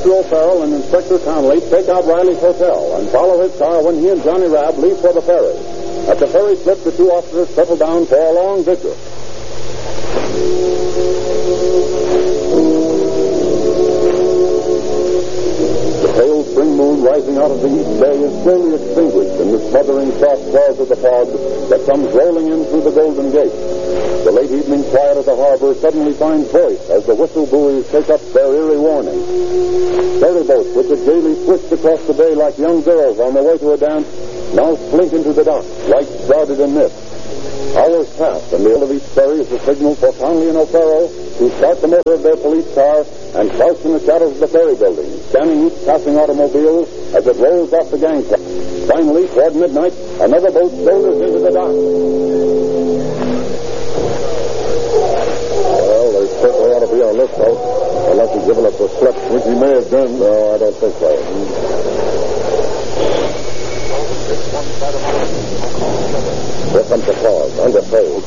Inspector O'Farrell and Inspector Conley take out Riley's hotel and follow his car when he and Johnny Rabb leave for the ferry. At the ferry slip, the two officers settle down for a long vigil. The pale spring moon rising out of the east bay is slowly extinguished in the smothering soft clouds of the fog that comes rolling in through the Golden Gate. The late evening quiet of the harbor suddenly finds voice as the whistle buoys take up their eerie warning. Ferry boats, which had gaily swished across the bay like young girls on their way to a dance, now slink into the dock, lights shrouded in mist. Hours pass, and the hill of each ferry is the signal for Conley and O'Farrell to start the motor of their police car and crouch in the shadows of the ferry building, scanning each passing automobile as it rolls off the gangplank. Finally, toward midnight, another boat shoulders into the dock. Well, they certainly ought to be on this boat, unless he's given us a slip, which he may have done. No, I don't think so. Here comes the cause, under sail.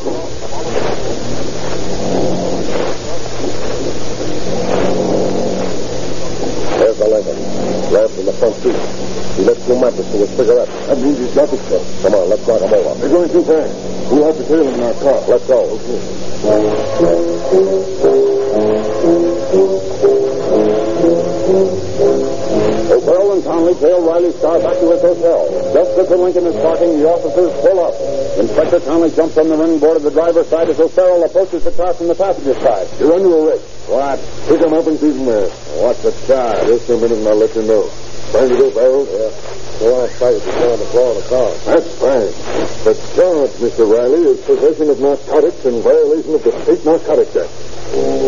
There's the Lincoln, left in the front seat. He lifts two mattresses to his cigarette. That means he's got the stuff. Come on, let's knock him over. They're going too fast. We'll have to tail him in our car. Let's go. O'Farrell and Conley tail Riley's car back to his hotel. Just as the Lincoln is parking, the officers pull up. Inspector Conley jumps on the running board of the driver's side as O'Farrell approaches the car from the passenger side. You're under arrest. What? Pick him up and keep him there. What's the charge? Just a minute and I'll let you know. Find it up, Harold? Yeah. Go outside to sit on the floor of the car. That's fine. The charge, Mr. Riley, is possession of narcotics in violation of the State Narcotics Act.